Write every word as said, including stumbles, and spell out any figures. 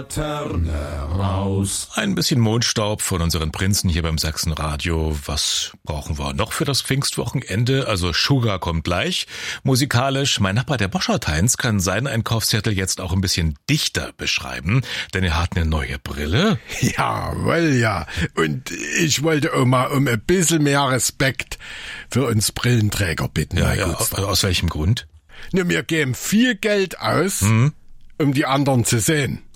Raus. Ein bisschen Mondstaub von unseren Prinzen hier beim Sachsenradio. Was brauchen wir noch für das Pfingstwochenende? Also Sugar kommt gleich. Musikalisch, mein Nachbar der Boschert-Heinz kann seinen Einkaufszettel jetzt auch ein bisschen dichter beschreiben, denn er hat eine neue Brille. Jawohl, ja. Und ich wollte auch mal um ein bisschen mehr Respekt für uns Brillenträger bitten. Ja, ja. Aus, aus welchem Grund? Na, wir geben viel Geld aus, hm? um die anderen zu sehen.